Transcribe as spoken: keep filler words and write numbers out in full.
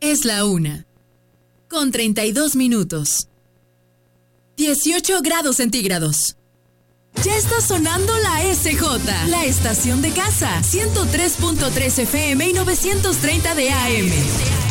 Es la una, con treinta y dos minutos. dieciocho grados centígrados. Ya está sonando la S J, la estación de casa, ciento tres punto tres F M y novecientos treinta de A M.